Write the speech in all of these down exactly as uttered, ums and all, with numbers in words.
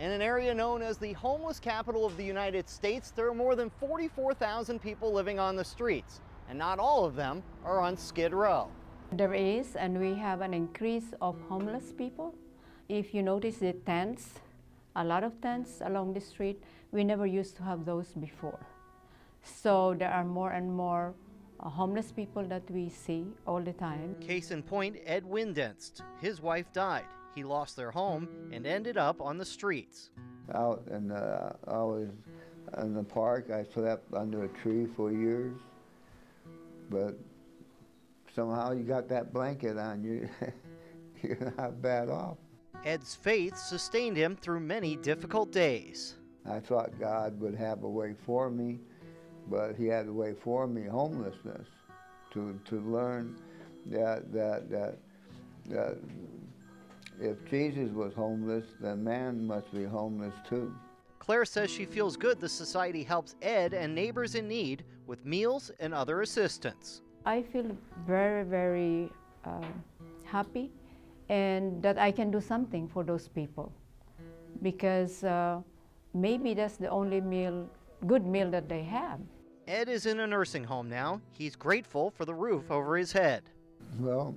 In an area known as the homeless capital of the United States, there are more than forty-four thousand people living on the streets, and not all of them are on Skid Row. There is, and we have an increase of homeless people. If you notice the tents, a lot of tents along the street, we never used to have those before. So there are more and more uh, homeless people that we see all the time. Case in point, Ed Windenst. His wife died. He lost their home and ended up on the streets. Out in the, I was in the park. I slept under a tree for years, but somehow you got that blanket on you. You're not bad off. Ed's faith sustained him through many difficult days. I thought God would have a way for me, but he had a way for me, homelessness, to, to learn that, that, that, that if Jesus was homeless, then man must be homeless too. Claire says she feels good the society helps Ed and neighbors in need with meals and other assistance. I feel very, very uh, happy, and that I can do something for those people, because uh, maybe that's the only meal, good meal that they have. Ed is in a nursing home now. He's grateful for the roof over his head. Well,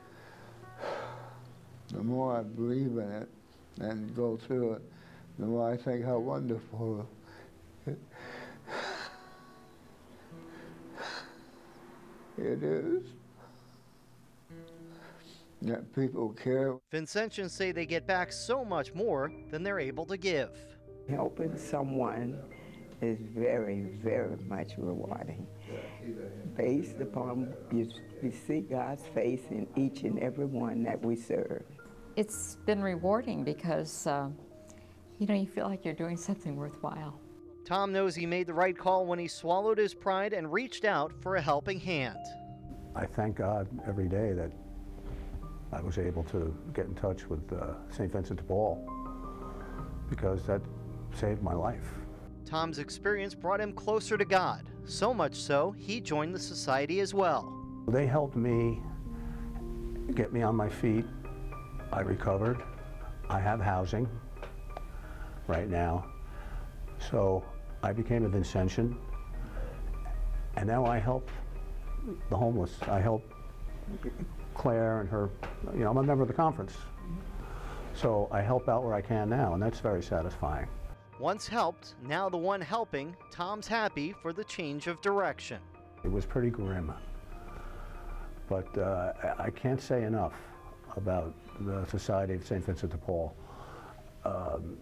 the more I believe in it and go through it, the more I think how wonderful it, it is that people care. Vincentians say they get back so much more than they're able to give. Helping someone is very, very much rewarding. Based upon, you, you see God's face in each and every one that we serve. It's been rewarding because, uh, you know, you feel like you're doing something worthwhile. Tom knows he made the right call when he swallowed his pride and reached out for a helping hand. I thank God every day that I was able to get in touch with uh, Saint Vincent de Paul, because that saved my life. Tom's experience brought him closer to God, so much so he joined the society as well. They helped me get me on my feet. I recovered. I have housing right now. So I became a Vincentian, and now I help the homeless. I help Claire and her, you know, I'm a member of the conference. So I help out where I can now, and that's very satisfying. Once helped, now the one helping, Tom's happy for the change of direction. It was pretty grim, but uh, I can't say enough about the Society of Saint Vincent de Paul. Um,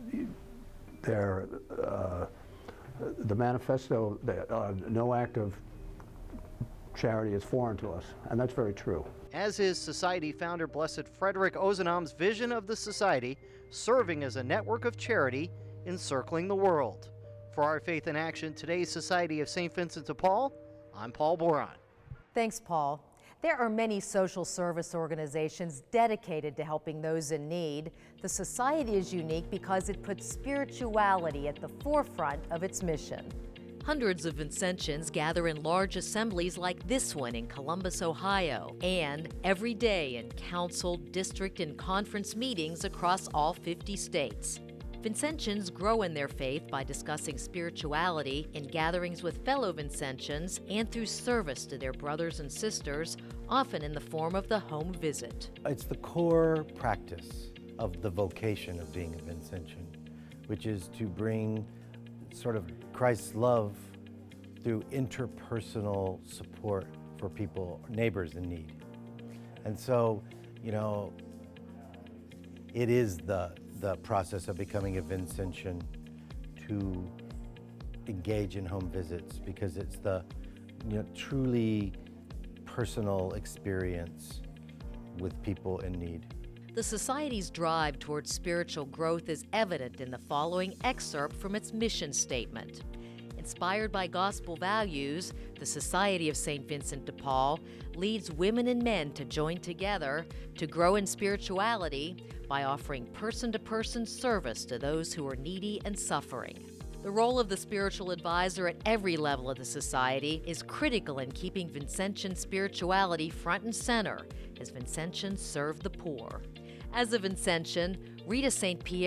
their, uh, the manifesto, the, uh, no act of charity is foreign to us, and that's very true. As is Society founder Blessed Frederick Ozanam's vision of the Society, serving as a network of charity encircling the world. For Our Faith in Action, today's Society of Saint Vincent de Paul, I'm Paul Boron. Thanks, Paul. There are many social service organizations dedicated to helping those in need. The Society is unique because it puts spirituality at the forefront of its mission. Hundreds of Vincentians gather in large assemblies like this one in Columbus, Ohio, and every day in council, district, and conference meetings across all fifty states. Vincentians grow in their faith by discussing spirituality in gatherings with fellow Vincentians and through service to their brothers and sisters, often in the form of the home visit. It's the core practice of the vocation of being a Vincentian, which is to bring sort of Christ's love through interpersonal support for people, neighbors in need. And so, you know, it is the the process of becoming a Vincentian to engage in home visits, because it's the, you know, truly personal experience with people in need. The Society's drive towards spiritual growth is evident in the following excerpt from its mission statement. Inspired by gospel values, the Society of Saint Vincent de Paul leads women and men to join together to grow in spirituality by offering person-to-person service to those who are needy and suffering. The role of the spiritual advisor at every level of the Society is critical in keeping Vincentian spirituality front and center as Vincentians serve the poor. As a Vincentian, Rita Saint Pierre